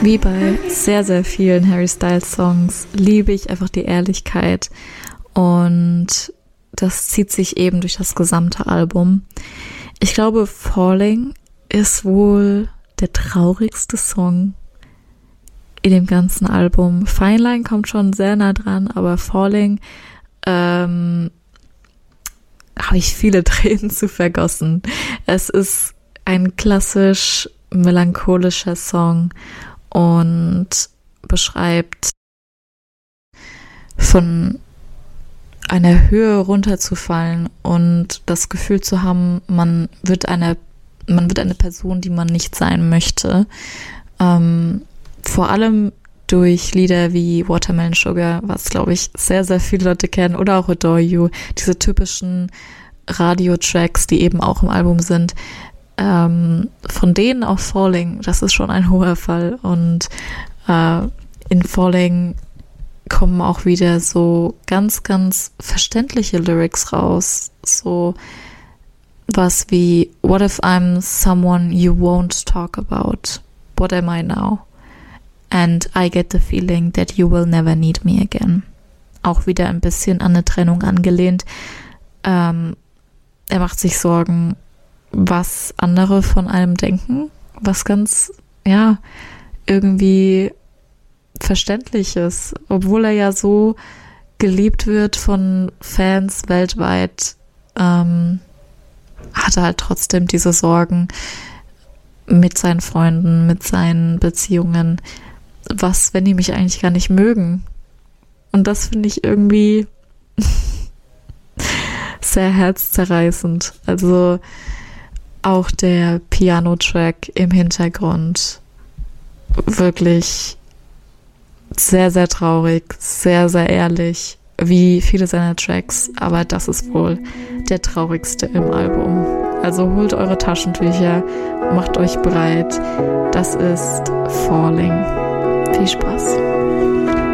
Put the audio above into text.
Wie bei sehr, sehr vielen Harry Styles Songs liebe ich einfach die Ehrlichkeit und das zieht sich eben durch das gesamte Album. Ich glaube, Falling ist wohl der traurigste Song in dem ganzen Album. Fine Line kommt schon sehr nah dran, aber Falling habe ich viele Tränen zu vergossen. Es ist ein klassisch melancholischer Song und beschreibt von einer Höhe runterzufallen und das Gefühl zu haben, man wird eine Person, die man nicht sein möchte. Vor allem durch Lieder wie Watermelon Sugar, was, glaube ich, sehr, sehr viele Leute kennen, oder auch Adore You, diese typischen Radio-Tracks, die eben auch im Album sind. Von denen auf Falling, das ist schon ein hoher Fall. Und in Falling kommen auch wieder so ganz, ganz verständliche Lyrics raus. So was wie What if I'm someone you won't talk about? What am I now? And I get the feeling that you will never need me again. Auch wieder ein bisschen an eine Trennung angelehnt. Er macht sich Sorgen, was andere von einem denken, was ganz, ja, irgendwie verständlich ist. Obwohl er ja so geliebt wird von Fans weltweit, hat er halt trotzdem diese Sorgen mit seinen Freunden, mit seinen Beziehungen. Was, wenn die mich eigentlich gar nicht mögen? Und das finde ich irgendwie sehr herzzerreißend. Also auch der Piano-Track im Hintergrund wirklich sehr, sehr traurig, sehr, sehr ehrlich, wie viele seiner Tracks, aber das ist wohl der traurigste im Album. Also holt eure Taschentücher, macht euch bereit. Das ist Falling. Viel Spaß.